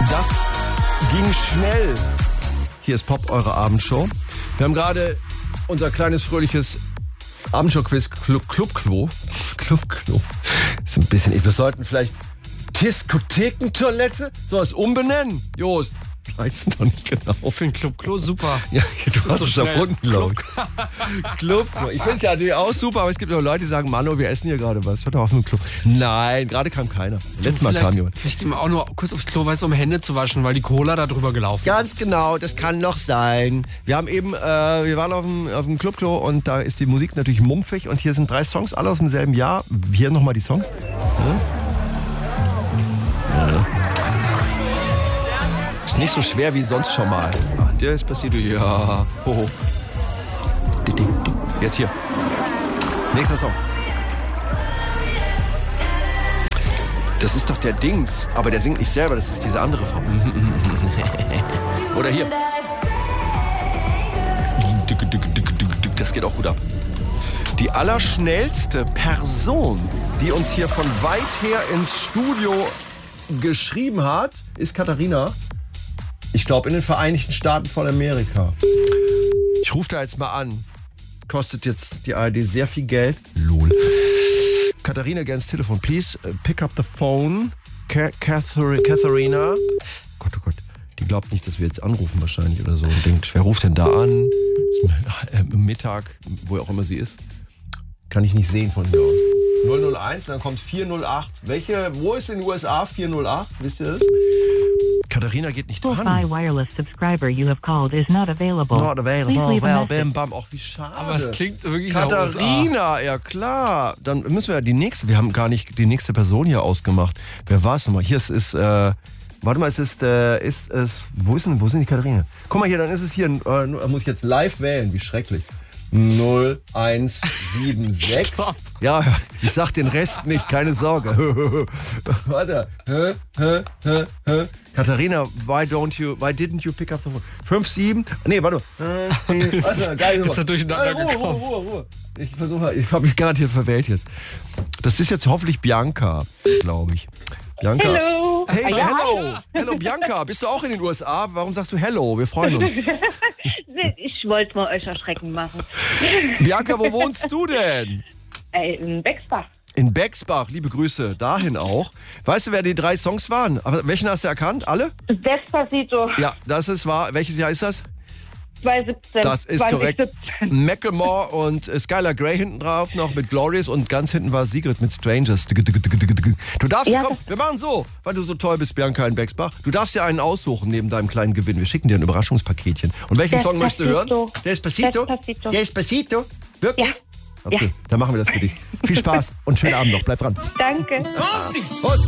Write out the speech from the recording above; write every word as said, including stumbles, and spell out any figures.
Das ging schnell. Hier ist Pop, eure Abendshow. Wir haben gerade unser kleines, fröhliches Abendshow-Quiz Club Clubklo. Clubklo. Ist ein bisschen, wir sollten vielleicht Diskothekentoilette sowas umbenennen. Jost, ich weiß es noch nicht genau. Für ein Clubklo super. Ja, du hast so es erfunden, glaube ich. Clubklo. Ich finde es ja natürlich auch super, aber es gibt auch Leute, die sagen, Mano, wir essen hier gerade was. Hört doch auf mit dem Club. Nein, gerade kam keiner. Letztes Mal kam jemand. Vielleicht gehen wir auch nur kurz aufs Klo, weißt du, um Hände zu waschen, weil die Cola da drüber gelaufen Ganz ist. genau, das kann noch sein. Wir haben eben, äh, wir waren auf dem, auf dem Clubklo und da ist die Musik natürlich mumpfig und hier sind drei Songs, alle aus demselben Jahr. Hier nochmal die Songs. Ja. Ja. Ist nicht so schwer wie sonst schon mal. Ach, der ist passiert. Ja. Hoho. Jetzt hier. Nächster Song. Das ist doch der Dings, aber der singt nicht selber, das ist diese andere Frau. Oder hier. Das geht auch gut ab. Die allerschnellste Person, die uns hier von weit her ins Studio geschrieben hat, ist Katharina. Ich glaube in den Vereinigten Staaten von Amerika. Ich rufe da jetzt mal an. Kostet jetzt die A R D sehr viel Geld. Lol. Katharina, geh ans Telefon. Please pick up the phone. Ka- Kathar- Katharina. Gott, oh Gott. Die glaubt nicht, dass wir jetzt anrufen wahrscheinlich oder so. Und denkt, wer ruft denn da an? Ist Mittag, wo auch immer sie ist. Kann ich nicht sehen von hier aus. null null eins, dann kommt vier null acht. Welche, wo ist in den U S A vier null acht? Wisst ihr das? Katharina geht nicht dran. wireless subscriber you have called is not available. Not available. Well, bam, bam. Auch wie schade. Aber es klingt wirklich nach U S A. Katharina, ja klar. Dann müssen wir ja die nächste, wir haben gar nicht die nächste Person hier ausgemacht. Wer war es nochmal? Hier ist, ist äh, warte mal, es ist, äh, ist, ist, wo ist denn, wo sind die Katharina? Guck mal hier, dann ist es hier, äh, muss ich jetzt live wählen, wie schrecklich. null eins sieben sechs. Stopp. Ja, ich sag den Rest nicht, keine Sorge. Warte. Hä, hä, hä, hä. Katharina, why don't you, why didn't you pick up the phone? fünf sieben. Nee, warte. Äh, warte, geil. Jetzt hat durcheinander Ruhe, gekommen. Ruhe, Ruhe, Ruhe. Ich versuche, ich habe mich gerade hier verwählt jetzt. Das ist jetzt hoffentlich Bianca, glaube ich. Bianca. Hello. Hey, Ja. hello. Hello, Bianca. Bist du auch in den U S A? Warum sagst du hello? Wir freuen uns. Ich wollte mal euch erschrecken machen. Bianca, wo wohnst du denn? Ey, in Bexbach. In Bexbach, liebe Grüße, dahin auch. Weißt du, wer die drei Songs waren? Aber welchen hast du erkannt? Alle? Despacito. Ja, das ist wahr. Welches Jahr ist das? zwanzig siebzehn. Das ist zwanzig korrekt. siebzehn. Macklemore und äh, Skylar Grey hinten drauf noch mit Glorious und ganz hinten war Sigrid mit Strangers. Du darfst, Ja, komm, wir machen so, weil du so toll bist, Bianca in Bexbach. Du darfst dir einen aussuchen neben deinem kleinen Gewinn. Wir schicken dir ein Überraschungspaketchen. Und welchen Song möchtest du hören? Despacito. Despacito. Despacito. Wirklich? Ja. Okay, Ja. dann machen wir das für dich. Viel Spaß und schönen Abend noch. Bleib dran. Danke. Und